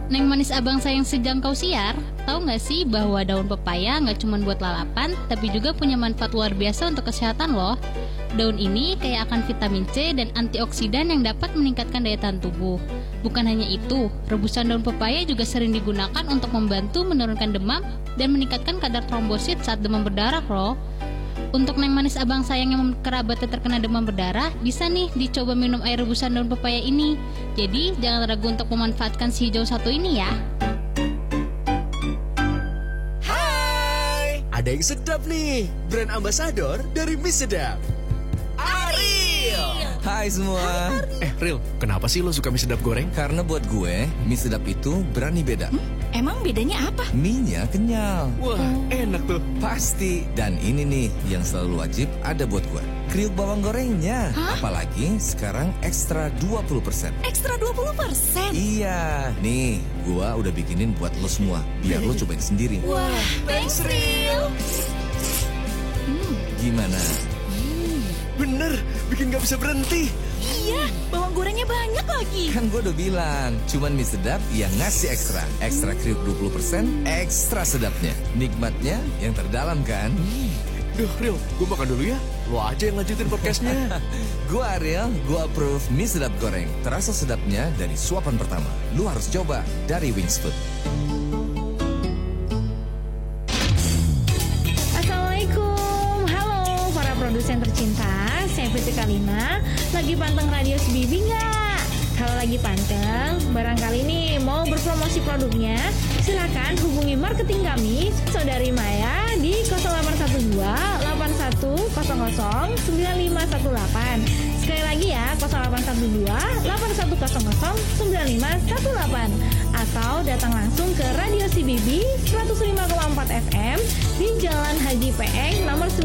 Neng manis abang sayang sejangkau siar, tahu nggak sih bahwa daun pepaya nggak cuma buat lalapan, tapi juga punya manfaat luar biasa untuk kesehatan loh. Daun ini kaya akan vitamin C dan antioksidan yang dapat meningkatkan daya tahan tubuh. Bukan hanya itu, rebusan daun pepaya juga sering digunakan untuk membantu menurunkan demam dan meningkatkan kadar trombosit saat demam berdarah loh. Untuk neng manis abang sayang yang kerabatnya terkena demam berdarah, bisa nih dicoba minum air rebusan daun pepaya ini. Jadi, jangan ragu untuk memanfaatkan si hijau satu ini ya. Hai, ada yang sedap nih. Brand ambasador dari Mie Sedap. Ariel. Hai semua. Ril, kenapa sih lo suka mie sedap goreng? Karena buat gue, mie sedap itu berani beda. Emang bedanya apa? Mie-nya kenyal. Wah, enak tuh. Pasti. Dan ini nih yang selalu wajib ada buat gue. Kriuk bawang gorengnya. Apalagi sekarang ekstra 20%. Ekstra 20%? Iya. Nih, gue udah bikinin buat lo semua. Biar lo cobain sendiri. Wah, thanks Ril. Gimana? Bener, bikin gak bisa berhenti. Iya, bawang gorengnya banyak lagi. Kan gue udah bilang, cuman mie sedap yang ngasih ekstra. Ekstra kriuk 20%, ekstra sedapnya. Nikmatnya yang terdalam kan? Duh, Ril, gue makan dulu ya. Lo aja yang lanjutin podcastnya. Gue Ariel, gue approve mie sedap goreng. Terasa sedapnya dari suapan pertama. Lu harus coba dari Wings Food. Assalamualaikum, halo para produsen tercinta. Saya Fitri Kalina, lagi panteng Radio Sibibi nggak? Kalau lagi panteng, barangkali nih mau berpromosi produknya, silakan hubungi marketing kami, Saudari Maya di 0812 8100 9518. Sekali lagi ya, 0812 8100 9518. Atau datang langsung ke Radio Sibibi 105,4 FM di Jalan Haji Peeng nomor 9.